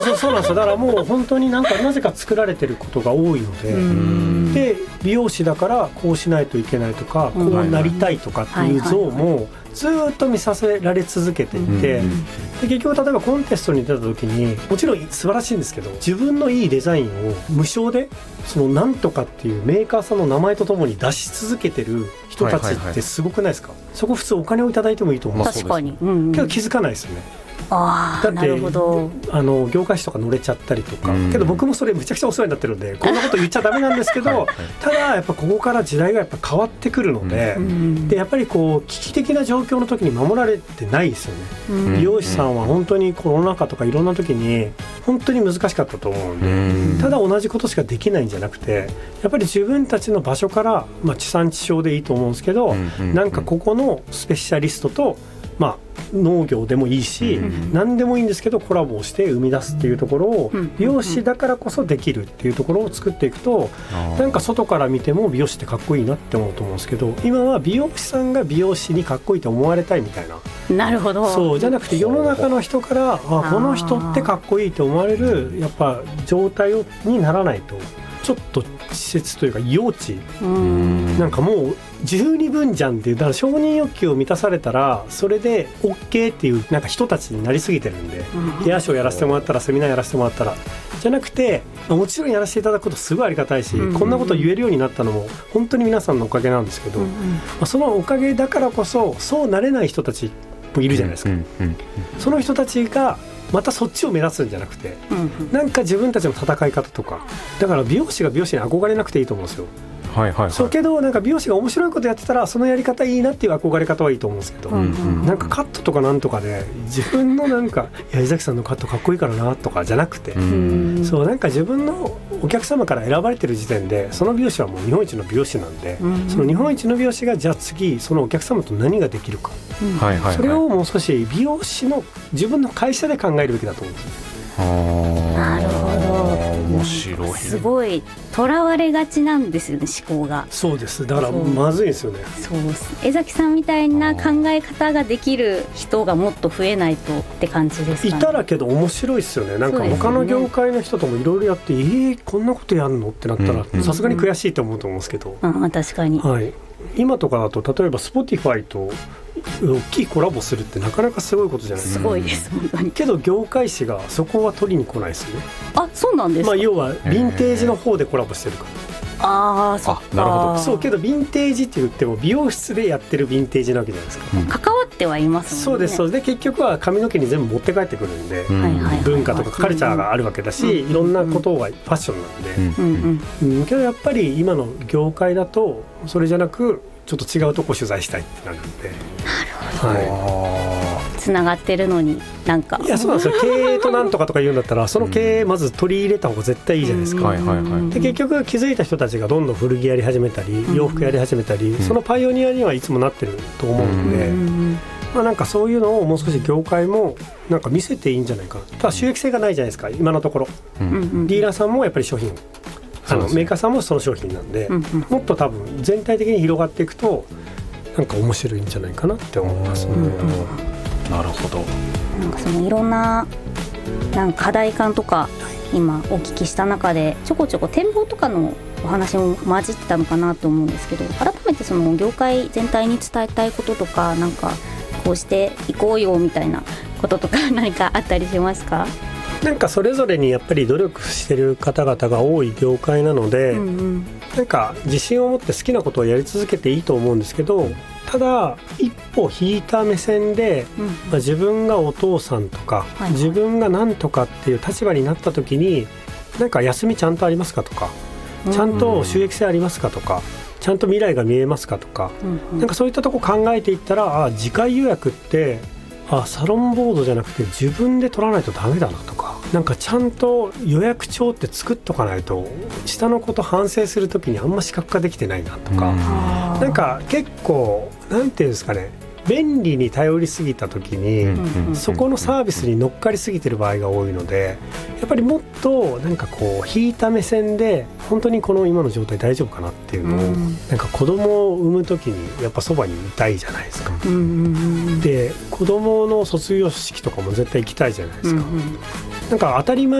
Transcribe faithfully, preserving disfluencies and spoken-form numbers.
そうそうなんですよ。だからもう本当になんかなぜか作られてることが多いので、で美容師だからこうしないといけないとか、こうなりたいとかっていう像もずっと見させられ続けていて、で結局例えばコンテストに出た時にもちろん素晴らしいんですけど、自分のいいデザインを無償でそのなんとかっていうメーカーさんの名前とともに出し続けてる人たちってすごくないですか？そこ普通お金をいただいてもいいと思うんです。 確かに、うんうん、 けど気づかないですよね。 あだってなるほど、あの業界誌とか載れちゃったりとか、けど僕もそれめちゃくちゃお世話になってるんでこんなこと言っちゃダメなんですけどはい、ただやっぱここから時代がやっぱ変わってくるので、うん、でやっぱりこう危機的な状況の時に守られてないですよね、うん、美容師さんは本当にコロナ禍とかいろんな時に本当に難しかったと思うんで、うん、ただ同じことしかできないんじゃなくて、やっぱり自分たちの場所から、まあ、地産地消でいいと思うんですけど、うん、なんかここのスペシャリストとまあ、農業でもいいし、うん、何でもいいんですけどコラボをして生み出すっていうところを、うん、美容師だからこそできるっていうところを作っていくと、うん、なんか外から見ても美容師ってかっこいいなって思うと思うんですけど、今は美容師さんが美容師にかっこいいと思われたいみたいな。 なるほど。 そうじゃなくて世の中の人からあこの人ってかっこいいと思われるやっぱ状態をにならないとちょっと稚拙というか幼稚、うんなんかもう十二分じゃんっていう、だから承認欲求を満たされたらそれで OK っていうなんか人たちになりすぎてるんで、ヘアショーやらせてもらったらセミナーやらせてもらったらじゃなくて、もちろんやらせていただくことすごいありがたいし、うん、こんなこと言えるようになったのも本当に皆さんのおかげなんですけど、うんまあ、そのおかげだからこそそうなれない人たちもいるじゃないですか、うんうんうん、その人たちがまたそっちを目指すんじゃなくて、うんうん、なんか自分たちの戦い方とか、だから美容師が美容師に憧れなくていいと思うんですよ。はいはいはい、そうけどなんか美容師が面白いことやってたらそのやり方いいなっていう憧れ方はいいと思うんですけど、うんうん、なんかカットとかなんとかで自分のなんかいや井崎さんのカットかっこいいからなとかじゃなくて、うんそうなんか自分のお客様から選ばれてる時点でその美容師はもう日本一の美容師なんで、うん、その日本一の美容師がじゃあ次そのお客様と何ができるか、うんはいはいはい、それをもう少し美容師の自分の会社で考えるべきだと思うんです。 なるほど、 面白い。 すごいとらわれがちなんですよね、思考が。 そうです、だからまずいですよね。 そうです。江崎さんみたいな考え方ができる人がもっと増えないとって感じですかね。 いたらけど面白いですよね。なんか他の業界の人ともいろいろやって、ね、えー、こんなことやるのってなったらさすがに悔しいと思うと思うんですけど、 うんうん、確かに、 はい、今とかだと例えば Spotify と大きいコラボするってなかなかすごいことじゃないですか。 すごいです本当に。 けど業界誌がそこは取りに来ないですよね。 あ、そうなんですか。 まあ、要はヴィンテージの方でコラボしてるから。 ああ、そっか。 なるほど。そうけどヴィンテージって言っても美容室でやってるヴィンテージなわけじゃないですか、うん、 関わってはいますもんね。 そうですそうです。で結局は髪の毛に全部持って帰ってくるんで、うん、文化とかカルチャーがあるわけだし、うん、いろんなことがファッションなんで、うんうんうん、けどやっぱり今の業界だとそれじゃなくちょっと違うとこ取材したいってなるんで。 なるほど、はい、つながってるのになんかいやそうなんですよ。経営となんとかとか言うんだったらその経営まず取り入れた方が絶対いいじゃないですか、うんはいはいはい、で結局気づいた人たちがどんどん古着やり始めたり洋服やり始めたり、うん、そのパイオニアにはいつもなってると思うので、うんまあ、なんかそういうのをもう少し業界もなんか見せていいんじゃないかな。ただ収益性がないじゃないですか今のところ、うん、ディーラーさんもやっぱり商品あのメーカーさんもその商品なんで、うんうん、もっと多分全体的に広がっていくとなんか面白いんじゃないかなって思いますね、うんうん、 なるほど。 なんかそのいろんな、なんか課題感とか今お聞きした中でちょこちょこ展望とかのお話も混じってたのかなと思うんですけど、改めてその業界全体に伝えたいこととかなんかこうしていこうよみたいなこととか何かあったりしますか？ なんかそれぞれにやっぱり努力してる方々が多い業界なので、うんうん、なんか自信を持って好きなことをやり続けていいと思うんですけど、ただ一歩引いた目線で、うんまあ、自分がお父さんとか、はいはい、自分が何とかっていう立場になった時になんか休みちゃんとありますかとか、ちゃんと収益性ありますかとか、ちゃんと未来が見えますかとか、うんうん、なんかそういったとこ考えていったら、あ次回予約ってあサロンボードじゃなくて自分で取らないとダメだなとか、なんかちゃんと予約帳って作っとかないと下のこと反省するときにあんま視覚化できてないなとか、うん、なんか結構なんていうんですかね、便利に頼りすぎた時に、うんうん、そこのサービスに乗っかりすぎてる場合が多いので、やっぱりもっとなんかこう引いた目線で本当にこの今の状態大丈夫かなっていうのを、うん、なんか子供を産む時にやっぱそばにいたいじゃないですか、うんうんうん、で子供の卒業式とかも絶対行きたいじゃないですか、うんうん、 なんか当たり前